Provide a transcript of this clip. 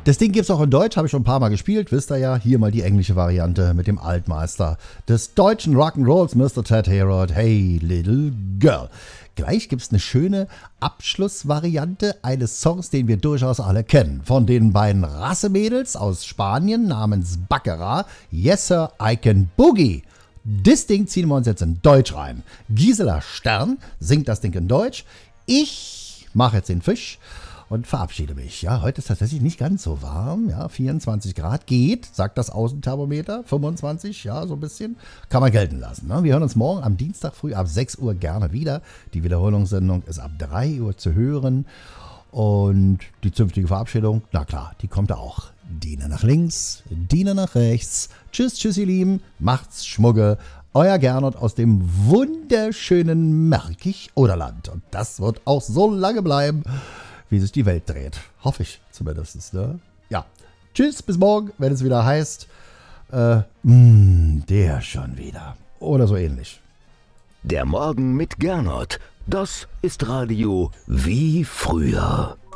Das Ding gibt's auch in Deutsch, habe ich schon ein paar Mal gespielt, wisst ihr ja. Hier mal die englische Variante mit dem Altmeister des deutschen Rock'n'Rolls, Mr. Ted Hayward, Hey Little Girl. Gleich gibt's eine schöne Abschlussvariante eines Songs, den wir durchaus alle kennen. Von den beiden Rassemädels aus Spanien namens Baccara, Yes Sir, I Can Boogie. Das Ding ziehen wir uns jetzt in Deutsch rein. Gisela Stern singt das Ding in Deutsch. Ich mache jetzt den Fisch und verabschiede mich. Ja, heute ist tatsächlich nicht ganz so warm. Ja, 24 Grad geht, sagt das Außenthermometer. 25, ja, so ein bisschen. Kann man gelten lassen. Ne? Wir hören uns morgen am Dienstag früh ab 6 Uhr gerne wieder. Die Wiederholungssendung ist ab 3 Uhr zu hören. Und die zünftige Verabschiedung, na klar, die kommt auch. Diener nach links, Diener nach rechts. Tschüss, ihr Lieben. Macht's Schmugge. Euer Gernot aus dem wunderschönen Märkisch-Oderland. Und das wird auch so lange bleiben, wie sich die Welt dreht. Hoffe ich zumindest. Ne? Ja. Tschüss, bis morgen, wenn es wieder heißt, der schon wieder. Oder so ähnlich. Der Morgen mit Gernot. Das ist Radio wie früher.